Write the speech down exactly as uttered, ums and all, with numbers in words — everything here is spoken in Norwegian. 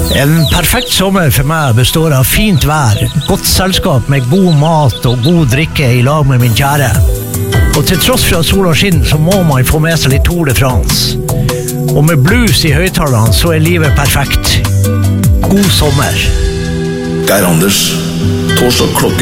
En perfekt sommer for meg består av fint vær, godt selskap med god mat og god drikke i lag med min kjære. Og til tross for at sola skinner, så må man få med seg litt Tour de France. Og med blues i høyttalerne, så er livet perfekt. God sommer. Geir Anders, torsdag klokken